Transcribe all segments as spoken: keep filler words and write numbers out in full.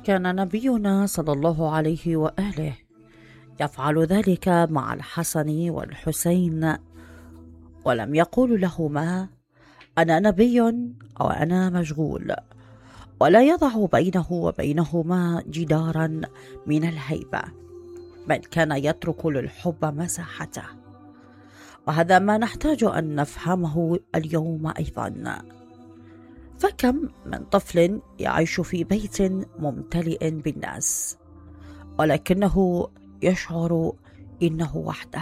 كان نبينا صلى الله عليه وآله يفعل ذلك مع الحسن والحسين، ولم يقول لهما أنا نبي أو أنا مشغول، ولا يضع بينه وبينهما جدارا من الهيبة، بل كان يترك للحب مساحته. وهذا ما نحتاج أن نفهمه اليوم أيضا. فكم من طفل يعيش في بيت ممتلئ بالناس ولكنه يشعر إنه وحده،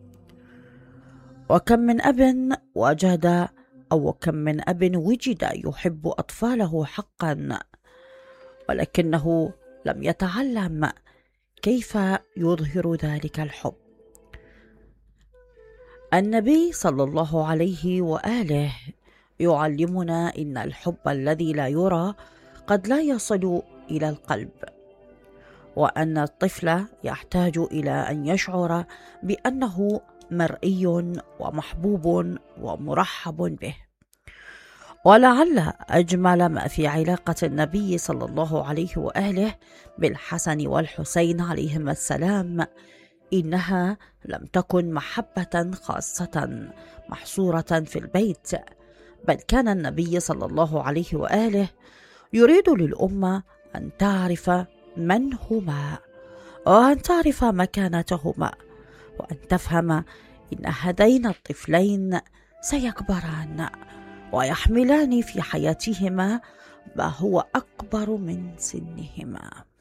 وكم من أب وجد أو كم من أب وجد يحب أطفاله حقا ولكنه لم يتعلم كيف يظهر ذلك الحب. النبي صلى الله عليه وآله يعلمنا إن الحب الذي لا يرى قد لا يصل إلى القلب، وأن الطفل يحتاج إلى أن يشعر بأنه مرئي ومحبوب ومرحب به. ولعل أجمل ما في علاقة النبي صلى الله عليه وآله بالحسن والحسين عليهما السلام إنها لم تكن محبة خاصة محصورة في البيت، بل كان النبي صلى الله عليه وآله يريد للأمة أن تعرف من هما، وأن تعرف مكانتهما، وأن تفهم إن هذين الطفلين سيكبران ويحملان في حياتهما ما هو أكبر من سنهما.